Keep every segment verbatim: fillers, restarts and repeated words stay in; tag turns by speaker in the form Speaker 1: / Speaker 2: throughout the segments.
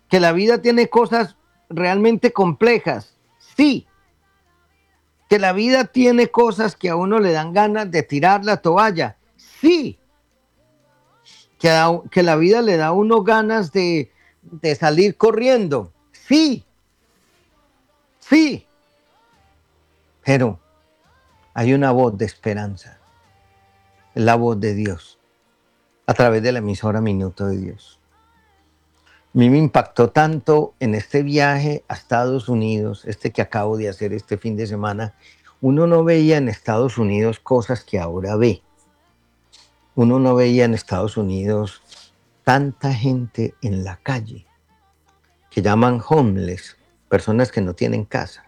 Speaker 1: Que la vida tiene cosas realmente complejas, sí. Que la vida tiene cosas que a uno le dan ganas de tirar la toalla, sí. Que, a, que la vida le da a uno ganas de, de salir corriendo, sí, sí. Pero hay una voz de esperanza, la voz de Dios, a través de la emisora Minuto de Dios. A mí me impactó tanto en este viaje a Estados Unidos, este que acabo de hacer este fin de semana. Uno no veía en Estados Unidos cosas que ahora ve. Uno no veía en Estados Unidos tanta gente en la calle, que llaman homeless, personas que no tienen casa.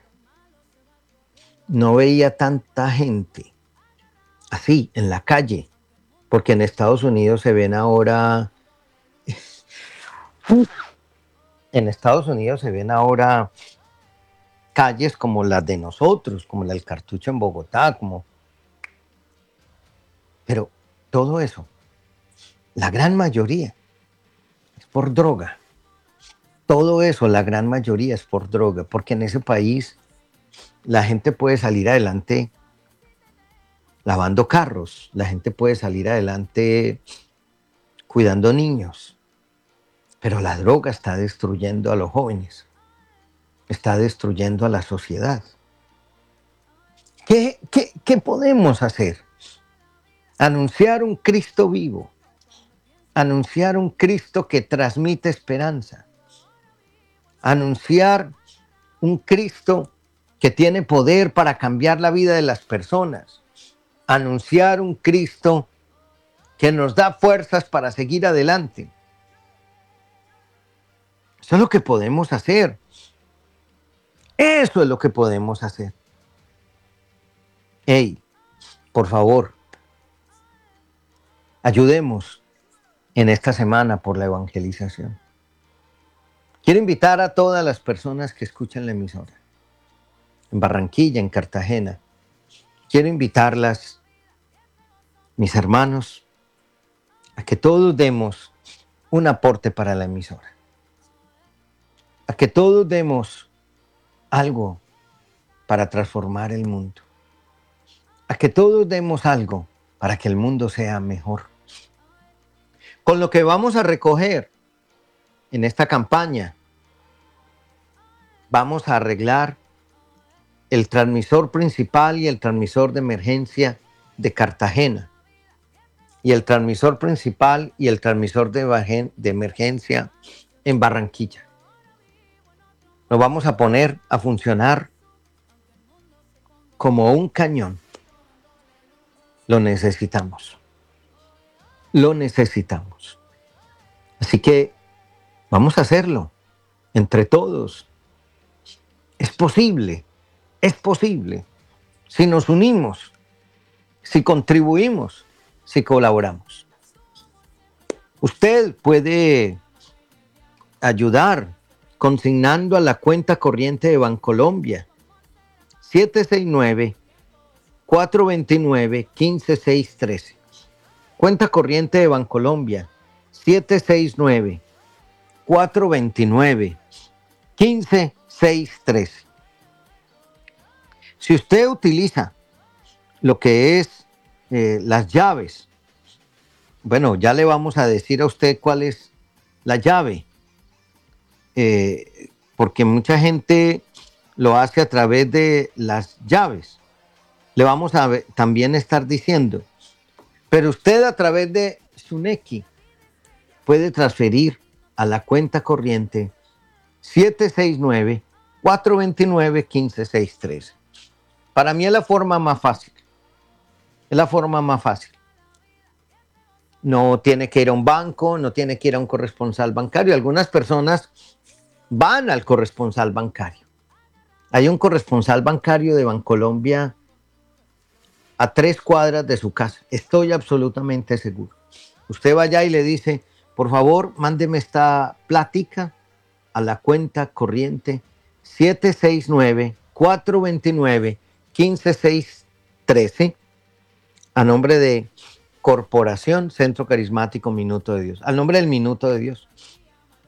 Speaker 1: No veía tanta gente así en la calle, porque en Estados Unidos se ven ahora, en Estados Unidos se ven ahora calles como las de nosotros, como la del Cartucho en Bogotá, como... Pero todo eso, la gran mayoría, es por droga. Todo eso, la gran mayoría es por droga, porque en ese país la gente puede salir adelante lavando carros, la gente puede salir adelante cuidando niños, pero la droga está destruyendo a los jóvenes, está destruyendo a la sociedad. ¿Qué, qué, qué podemos hacer? Anunciar un Cristo vivo, anunciar un Cristo que transmite esperanza, anunciar un Cristo que tiene poder para cambiar la vida de las personas, anunciar un Cristo que nos da fuerzas para seguir adelante. Eso es lo que podemos hacer. Eso es lo que podemos hacer. Hey, por favor, ayudemos en esta semana por la evangelización. Quiero invitar a todas las personas que escuchan la emisora, en Barranquilla, en Cartagena. Quiero invitarlas, mis hermanos, a que todos demos un aporte para la emisora. A que todos demos algo para transformar el mundo. A que todos demos algo para que el mundo sea mejor. Con lo que vamos a recoger en esta campaña, vamos a arreglar el transmisor principal y el transmisor de emergencia de Cartagena, y el transmisor principal y el transmisor de, de emergencia en Barranquilla. Lo vamos a poner a funcionar como un cañón. Lo necesitamos. Lo necesitamos. Así que vamos a hacerlo entre todos. Es posible, es posible. Si nos unimos, si contribuimos, si colaboramos. Usted puede ayudar consignando a la cuenta corriente de Bancolombia siete seis nueve, cuatro dos nueve, uno cinco seis uno. Cuenta corriente de Bancolombia siete seis nueve, cuatro dos nueve, uno cinco seis tres. Si usted utiliza lo que es eh, las llaves, bueno, ya le vamos a decir a usted cuál es la llave, eh, porque mucha gente lo hace a través de las llaves. Le vamos a ver, también estar diciendo, pero usted a través de Suneki puede transferir a la cuenta corriente siete seis nueve, cuatro dos nueve, uno cinco seis tres. Para mí es la forma más fácil. Es la forma más fácil. No tiene que ir a un banco, no tiene que ir a un corresponsal bancario. Algunas personas van al corresponsal bancario. Hay un corresponsal bancario de Bancolombia a tres cuadras de su casa. Estoy absolutamente seguro. Usted va allá y le dice, por favor, mándeme esta plática a la cuenta corriente siete seis nueve, cuatro dos nueve, uno cinco seis tres a nombre de Corporación Centro Carismático Minuto de Dios, al nombre del Minuto de Dios.